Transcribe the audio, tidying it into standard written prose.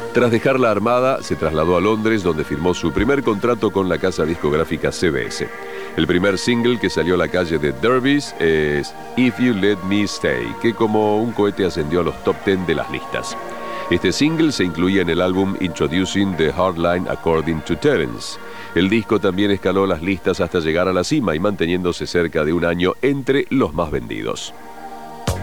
Tras dejar la Armada, se trasladó a Londres, donde firmó su primer contrato con la casa discográfica CBS. El primer single que salió a la calle de Dervis es If You Let Me Stay, que como un cohete ascendió a los top 10 de las listas. Este single se incluía en el álbum Introducing the Hardline According to Terence. El disco también escaló las listas hasta llegar a la cima y manteniéndose cerca de un año entre los más vendidos.